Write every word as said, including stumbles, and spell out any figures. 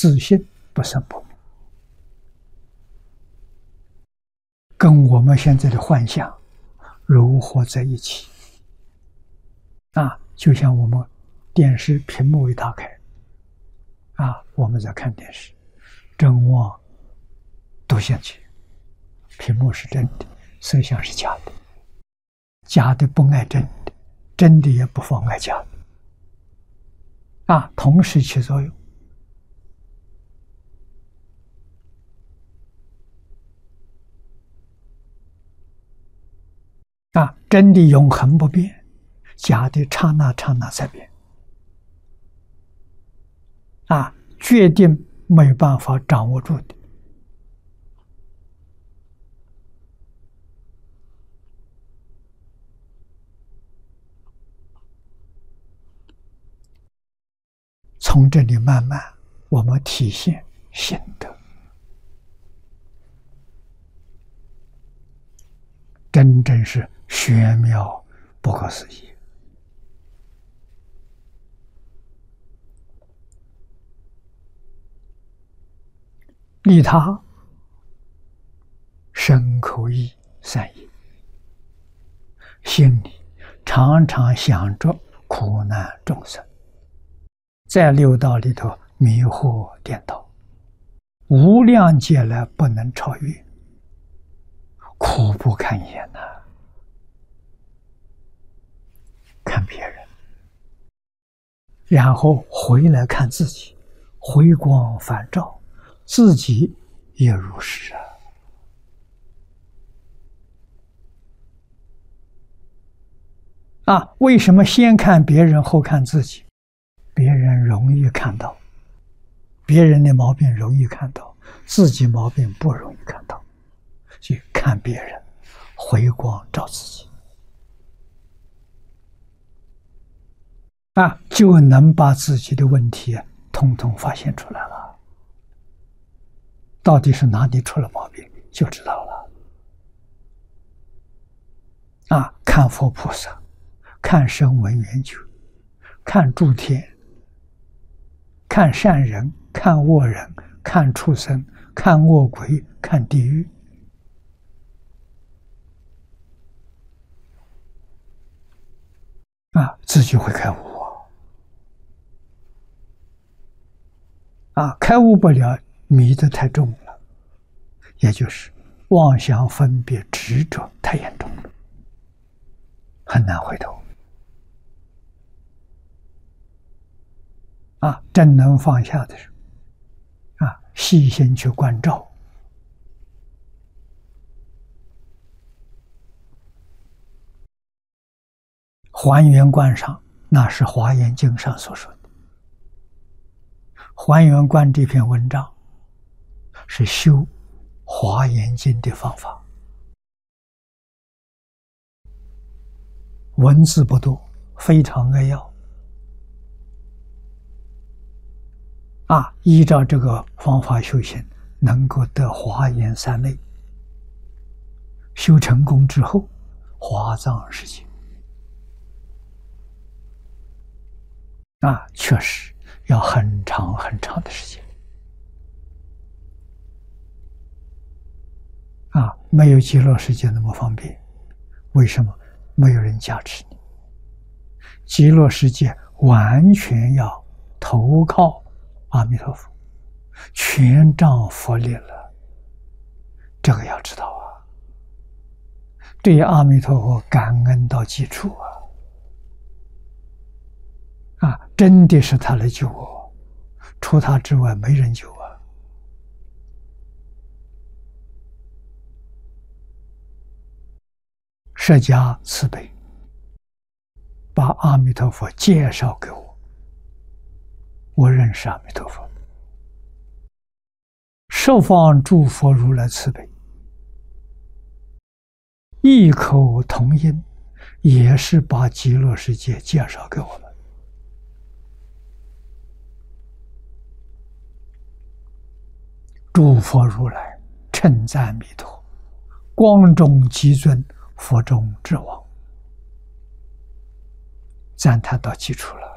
自信不生不灭，跟我们现在的幻象糅合在一起啊，就像我们电视屏幕一打开啊，我们在看电视，真妄都现前，屏幕是真的，摄像是假的，假的不爱真的，真的也不妨碍假的啊，同时起作用。啊，真的永恒不变，假的刹那刹那在变。啊，决定没有办法掌握住的。从这里慢慢我们体现心得，真正是玄妙不可思议。利他身口意三业，心里常常想着苦难众生，在六道里头迷惑颠倒，无量劫来不能超越，苦不堪言呐、啊！看别人，然后回来看自己，回光返照，自己也如是啊！啊，为什么先看别人后看自己？别人容易看到，别人的毛病容易看到，自己毛病不容易看到，去看别人，回光照自己，啊，就能把自己的问题统统发现出来了。到底是哪里出了毛病，就知道了。啊，看佛菩萨，看声闻缘觉，看诸天，看善人，看恶人，看畜生，看恶鬼，看地狱，啊，自己会开悟啊！啊，开悟不了，迷得太重了，也就是妄想分别执着太严重了，很难回头。啊，真能放下的时候，啊，细心去关照，还原观上，那是《华严经》上所说的。还原观这篇文章是修《华严经》的方法，文字不多，非常扼要。啊，依照这个方法修行，能够得华严三昧。修成功之后，华藏世界。啊，确实要很长很长的时间。啊，没有极乐世界那么方便。为什么？没有人加持你。极乐世界完全要投靠阿弥陀佛，全仗佛力了，这个要知道啊！对阿弥陀佛感恩到极处啊！啊，真的是他来救我，除他之外没人救啊！释迦慈悲，把阿弥陀佛介绍给我。我认识阿弥陀佛，十方诸佛如来慈悲，异口同音，也是把极乐世界介绍给我们。诸佛如来称赞弥陀，光中极尊，佛中之王，赞叹到极处了。